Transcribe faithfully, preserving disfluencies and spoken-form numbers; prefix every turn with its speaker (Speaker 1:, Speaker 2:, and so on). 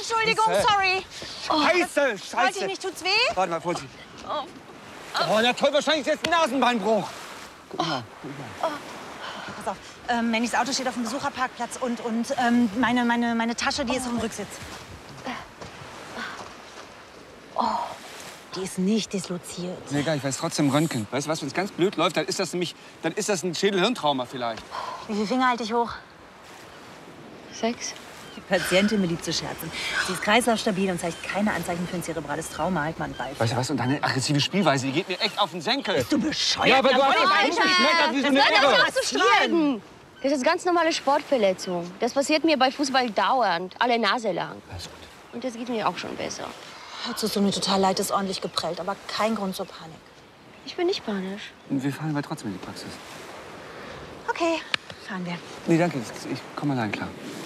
Speaker 1: Entschuldigung, sorry.
Speaker 2: Oh, Scheiße, Scheiße.
Speaker 1: Wollt ihr nicht, tut's weh?
Speaker 2: Warte mal, Vorsicht. Oh, oh na toll, wahrscheinlich ist jetzt ein Nasenbeinbruch. Guck mal, guck mal.
Speaker 1: Oh. Pass auf, ähm, Mannys Auto steht auf dem Besucherparkplatz und, und ähm, meine, meine, meine Tasche, die ist auf dem Rücksitz. Oh. Die ist nicht disloziert.
Speaker 2: Nee, egal, ich weiß trotzdem Röntgen. Weißt du was, wenn es ganz blöd läuft, dann ist das nämlich, dann ist das ein Schädel-Hirntrauma vielleicht.
Speaker 1: Wie viele Finger halte ich hoch?
Speaker 3: Sechs.
Speaker 1: Die Patientin beliebt zu scherzen. Sie ist kreislaufstabil und zeigt keine Anzeichen für ein zerebrales Trauma. Halt mal einen Ball.
Speaker 2: Weißt du was, und deine aggressive Spielweise, die geht mir echt auf den Senkel.
Speaker 1: Bist du bescheuert?
Speaker 2: Ja, aber du
Speaker 1: Ja,
Speaker 2: hast
Speaker 1: Alter,
Speaker 2: mich geschmettert wie so eine
Speaker 3: Das
Speaker 2: Irre.
Speaker 3: ist doch zu streiten. Das ist ganz normale Sportverletzung. Das passiert mir bei Fußball dauernd, alle Nase lang.
Speaker 2: Alles gut.
Speaker 3: Und das geht mir auch schon besser.
Speaker 1: Es tut mir total leid, ist ordentlich geprellt, aber kein Grund zur Panik.
Speaker 3: Ich bin nicht panisch.
Speaker 2: Und wir fahren aber trotzdem in die Praxis.
Speaker 1: Okay, fahren wir.
Speaker 2: Nee, danke, ich komme allein klar.